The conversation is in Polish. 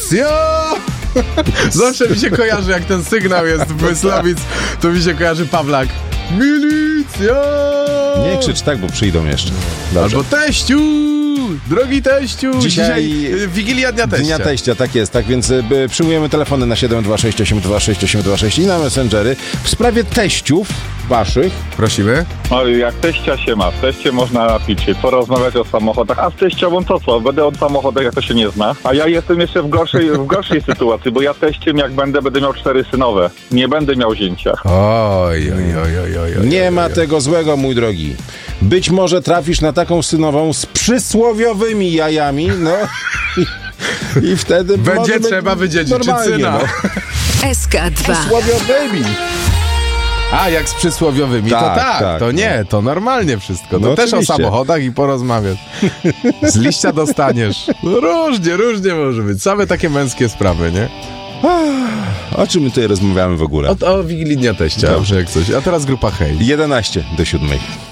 Milicja! Zawsze mi się kojarzy, jak ten sygnał jest w Myslowic, to mi się kojarzy Pawlak. Milicja! Nie krzycz tak, bo przyjdą jeszcze. Dobrze. Albo teściu! Drogi teściu! Dzisiaj Wigilia Dnia Teścia. Dnia Teścia, tak jest. Tak więc przyjmujemy telefony na 726826826 i na Messengery w sprawie teściów waszych. Prosimy. No jak teścia się ma, w teście można napić się, porozmawiać o samochodach, a z teściową to co? Będę o samochodach, jak to się nie zna. A ja jestem jeszcze w gorszej sytuacji, bo ja teściem jak będę miał 4 synowe. Nie będę miał zięcia. Oj. Nie ma tego złego, mój drogi. Być może trafisz na taką synową z przysłowiowymi jajami, no i wtedy będzie trzeba wydziedziczyć syna. No. SK2. Przysłowiowymi. A, jak z przysłowiowymi, to tak. To nie, to normalnie wszystko. To no też oczywiście. o samochodach i porozmawiać. Z liścia dostaniesz. No różnie może być. Same takie męskie sprawy, nie? O czym my tutaj rozmawiamy w ogóle? O Wigilii Dnia Teścia, jak coś. A teraz grupa Hej. 11 do 7.